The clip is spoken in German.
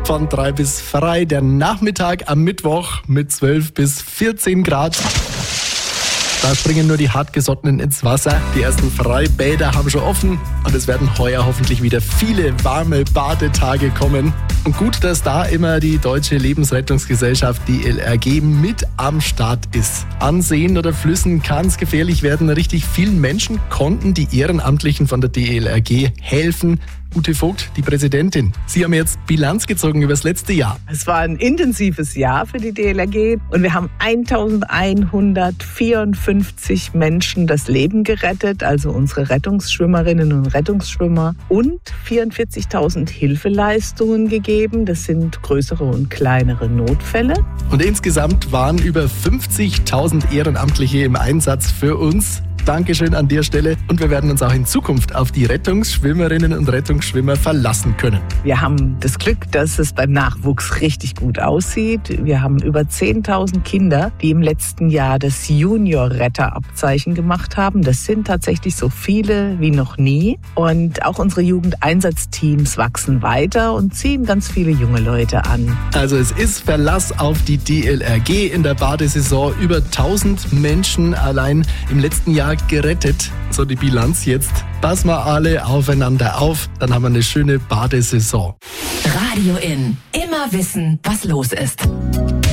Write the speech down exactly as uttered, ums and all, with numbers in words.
Von drei bis frei, der Nachmittag am Mittwoch mit zwölf bis vierzehn Grad. Da springen nur die Hartgesottenen ins Wasser. Die ersten Freibäder haben schon offen und es werden heuer hoffentlich wieder viele warme Badetage kommen. Und gut, dass da immer die Deutsche Lebensrettungsgesellschaft D L R G mit am Start ist. An Seen oder Flüssen kann es gefährlich werden. Richtig vielen Menschen konnten die Ehrenamtlichen von der D L R G helfen. Ute Vogt, die Präsidentin. Sie haben jetzt Bilanz gezogen über das letzte Jahr. Es war ein intensives Jahr für die D L R G und wir haben eintausendeinhundertvierundfünfzig Menschen das Leben gerettet, also unsere Rettungsschwimmerinnen und Rettungsschwimmer, und vierundvierzigtausend Hilfeleistungen gegeben. Das sind größere und kleinere Notfälle. Und insgesamt waren über fünfzigtausend Ehrenamtliche im Einsatz für uns. Dankeschön an der Stelle und wir werden uns auch in Zukunft auf die Rettungsschwimmerinnen und Rettungsschwimmer verlassen können. Wir haben das Glück, dass es beim Nachwuchs richtig gut aussieht. Wir haben über zehntausend Kinder, die im letzten Jahr das Junior-Retter-Abzeichen gemacht haben. Das sind tatsächlich so viele wie noch nie. Und auch unsere Jugendeinsatzteams wachsen weiter und ziehen ganz viele junge Leute an. Also es ist Verlass auf die D L R G in der Badesaison. Über tausend Menschen allein im letzten Jahr gerettet. So die Bilanz jetzt. Passen wir alle aufeinander auf, dann haben wir eine schöne Badesaison. Radio In. Immer wissen, was los ist.